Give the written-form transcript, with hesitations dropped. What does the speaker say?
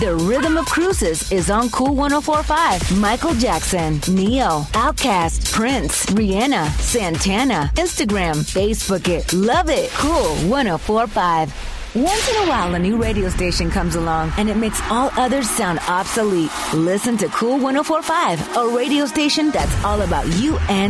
The Rhythm of Cruises is on Cool 104.5. Michael Jackson, Neo, Outkast, Prince, Rihanna, Santana. Instagram, Facebook it. Love it. Cool 104.5. Once in a while, a new radio station comes along and it makes all others sound obsolete. Listen to Cool 104.5, a radio station that's all about you and